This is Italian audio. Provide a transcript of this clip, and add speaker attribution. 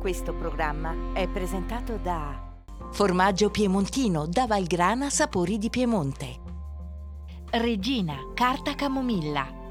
Speaker 1: Questo programma è presentato da
Speaker 2: Formaggio piemontino da Valgrana, sapori di Piemonte.
Speaker 1: Regina, carta camomilla.